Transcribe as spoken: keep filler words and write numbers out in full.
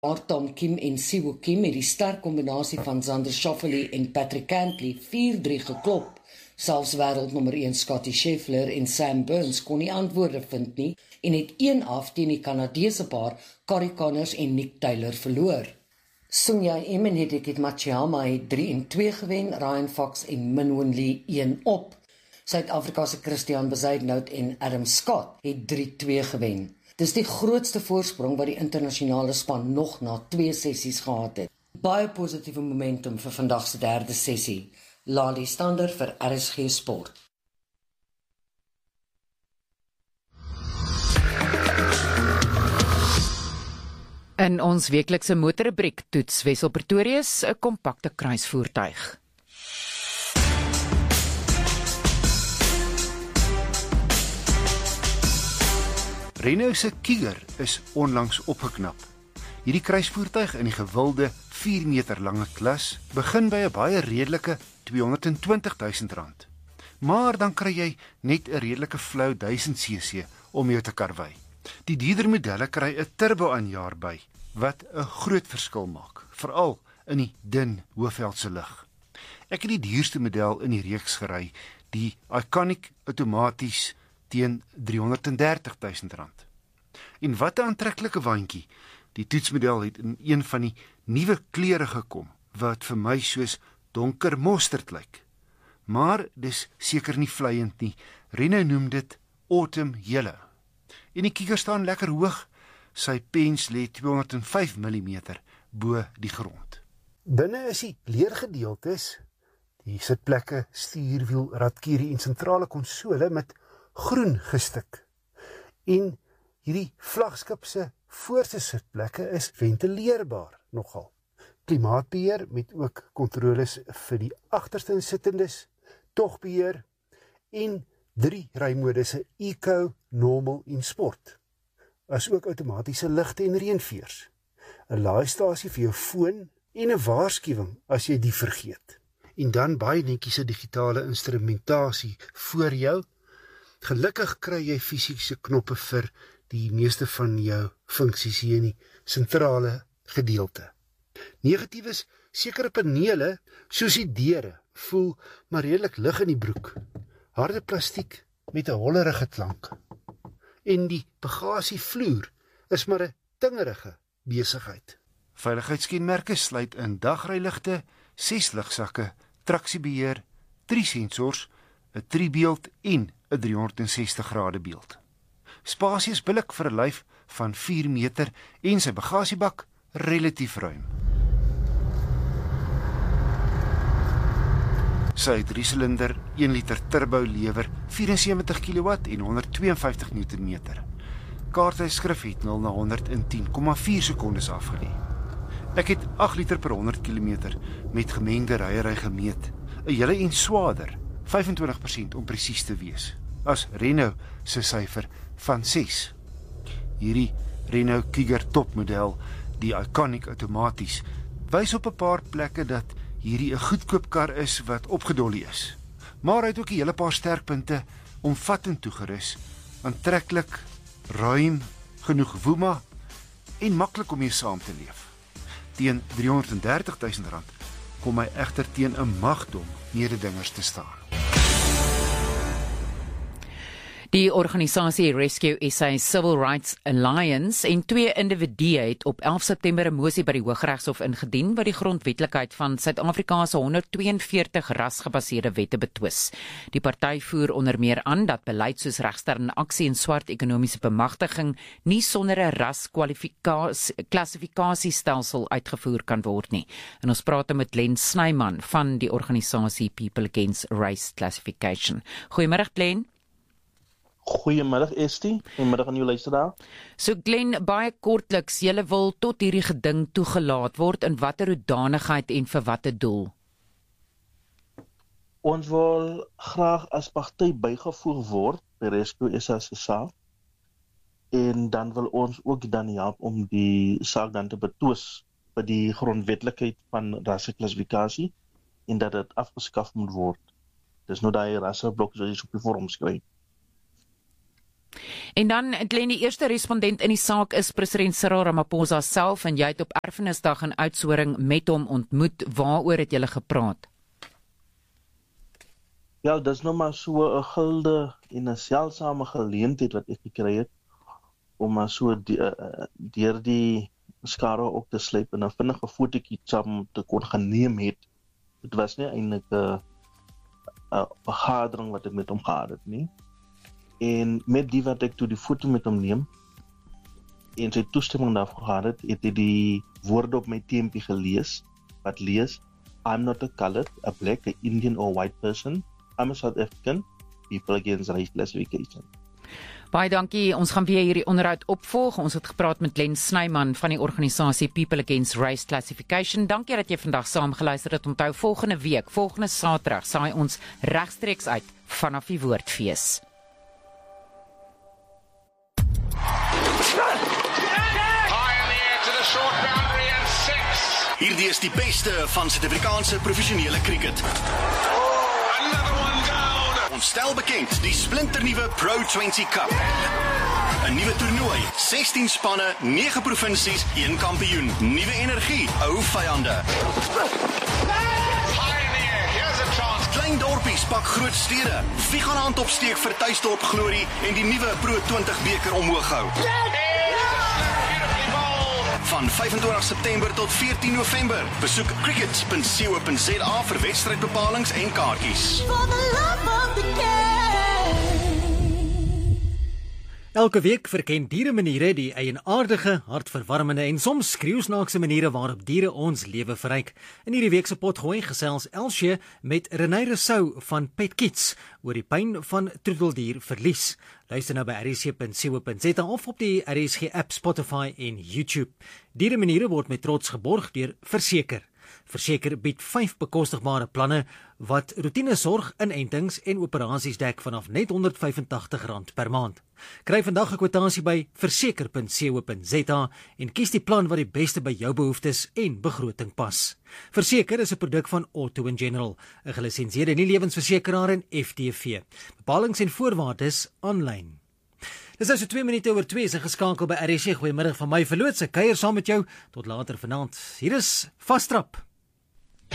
Tom Kim en Siwoo Kim het die sterk kombinasie van Xander Schauffele en Patrick Cantley vier drie geklop. Selfs wêreldnommer een Scottie Scheffler en Sam Burns kon nie antwoorde vind nie en het een af teen die Kanadese paar Corey Connors en Nick Taylor verloor. Sunya Emmenhedeket Machiyama het drie en twee gewen, Ryan Fox en Minwoo Lee een op. Suid-Afrika se Christian Bezuidenhout en Adam Scott het drie twee gewen. Dis die grootste voorsprong wat die internasionale span nog na twee sessies gehad het. Baie positiewe momentum vir vandag se derde sessie. Lali Stander vir R S G Sport. In ons weeklikse motorrubriek toets Wessel Pretorius 'n kompakte kruisvoertuig. Renault se Kiger is onlangs opgeknap. Hierdie kruisvoertuig in die gewilde vier meter lange klas begin by 'n baie redelike tweehonderdtwintig duisend rand. Maar dan kry jy net 'n redelike flou duisend cc om jou te karwei. Die duurder modelle kry 'n turbo aanjaer by, wat 'n groot verskil maak, veral in die dun Hoëveldse lug. Ek het die duurste model in die reeks gery, die Iconic outomaties teen driehonderddertig duisend rand. En wat 'n aantreklike waantjie. Die toetsmodel het in een van die nuwe kleure gekom, wat vir my soos donker mosterd lyk. Maar dis seker nie vleiend nie. Renault noem dit Autumn Yellow. En die Kiger staan lekker hoog. Sy pens lê tweehonderdvyf millimeter bo die grond. Binne is die leergedeeltes, die sitplekke, stuurwiel, radkierie en sentrale konsole met groen gestik. En hierdie vlaggenskap se voorste sitplekke is ventileerbaar nogal. Klimaatbeheer met ook kontroles vir die agterste insittendes, togbeheer en drie rymodusse Eco, Normal en Sport. As ook outomatiese ligte en reënveers. 'n Laaistasie vir jou foon en 'n waarskuwing as jy die vergeet. En dan baie netjies 'n digitale instrumentasie voor jou. Gelukkig kry jy fisiese knoppe vir die meeste van jou funksies hier in die sentrale gedeelte. Negatief is, sekere panele, soos die deure, voel maar redelik lig in die broek. Harde plastiek met 'n hollerige klank. En die bagasievloer is maar 'n tingerige besigheid. Veiligheidskenmerke sluit in dagryligte, ses ligsakke, traksiebeheer, drie sensors, 'n driebeeld en 'n driehonderdsestig grade beeld. Spasie is billik vir 'n lyf van vier meter en sy bagasiebak relatief ruim. Sy drie-silinder een liter turbo lewer vyf en sewentig kilowatt en honderdtweeënvyftig newtonmeter. Kaarthuisskrif het nul na honderd in tien komma vier sekondes afgelê. Ek het agt liter per honderd kilometer met gemengde ryery gemeet, 'n hele en swaarder, vyf en twintig persent om presies te wees, as Renault se syfer van ses. Hierdie Renault Kiger topmodel, die Iconic outomaties, wys op 'n paar plekke dat hierdie 'n goedkoop kar is wat opgedollie is. Maar hy het ook 'n hele paar sterkpunte, omvattend toegerus, aantreklik, ruim, genoeg woema en maklik om mee saam te leef. Teen driehonderddertig duisend rand kom hy egter teen 'n magdom mededingers te staan. Die organisasie Rescue S A Civil Rights Alliance en twee individue het op elf September 'n mosie by die Hooggeregshof ingedien wat die grondwetlikheid van Suid-Afrika se honderdtweeënveertig rasgebaseerde wette betwis. Die party voer onder meer aan dat beleid soos regsterne aksie en swart ekonomiese bemagtiging nie sonder 'n rasklassifikasiestelsel uitgevoer kan word nie. En ons praat met Glenn Snyman van die organisasie People Against Race Classification. Goeiemôre Glenn. Goeiemiddag Estie, goeiemiddag aan jou luisteraar. So Glenn, baie kortliks, julle wil tot hierdie geding toegelaat word in watter hoedanigheid en vir watter doel? Ons wil graag as party bygevoeg word by Rescue S A se saak en dan wil ons ook dan help om die saak dan te betwis by die grondwetlikheid van rasseklassifikasie en dat dit afgeskaf moet word. Dis nou daai rasseblok soos jy op die vorm skryf. En dan, Glenn, die eerste respondent in die saak is president Cyril Ramaphosa self en jy het op Erfenisdag in Oudtshoorn met hom ontmoet. Waaroor het julle gepraat? Ja, dit is nou maar so 'n gilde en 'n seldsame geleentheid wat ek gekry het om maar so deur die, die skare ook te sluip en 'n vinnige fotootjie saam te kon geneem het. Dit was nie eintlik 'n 'n vergadering wat ek met hom gehad het nie. En met die wat ek toe die foto met hom neem en sy toestemming daarvoor gehad het, het hy die woorde op my T M P gelees, wat lees, I'm not a colored, a black, a Indian or white person. I'm a South African, people against race classification. Baie dankie, ons gaan weer hierdie onderhoud opvolg. Ons het gepraat met Glenn Snyman van die organisasie People Against Race Classification. Dankie dat jy vandag saam geluister het. Onthou, volgende week, volgende Saterdag, saai ons regstreeks uit vanaf die Woordfees. Hierdie is die beste van Suid-Afrikaanse professionele cricket. Ons stel bekend die splinternuwe Pro twintig Cup. 'n Nuwe toernooi, sestien spanne, nege provinsies, een kampioen. Nuwe energie, ou vyande. Klein dorpies pak groot stede. Wie gaan hand opsteek vir tuisdorp glorie en die nuwe Pro twintig beker omhoog hou? Van vyfentwintig September tot veertien November. Besoek cricket punt co punt za vir wedstrydbepalings en kaartjies. Elke week verken dieremaniere die eienaardige, hartverwarmende en soms skreeusnaakse maniere waarop diere ons lewe verryk. In hierdie week se potgooi gesels Elsje met Renée Rousseau van Pet Kids oor die pyn van troeteldierverlies. Luister nou by r s c punt co punt za of op die R S G app, Spotify en YouTube. Dieremaniere word met trots geborg deur Verseker. Verseker bied vyf bekostigbare planne wat routinesorg, inentings en operasies dek vanaf net honderd vyf en tagtig rand per maand. Kry vandag 'n kwotasie by verseker punt co punt za en kies die plan wat die beste by jou behoeftes en begroting pas. Verseker is 'n produk van Auto and General, 'n gelisensieerde nie-lewensversekeraar en F T V. Bepalings en voorwaardes aanlyn. Dis nou so twee minute oor twee, is geskakel by R S G. Goeiemiddag van my verlootse kuier saam met jou tot later vanaand. Hier is Vastrap.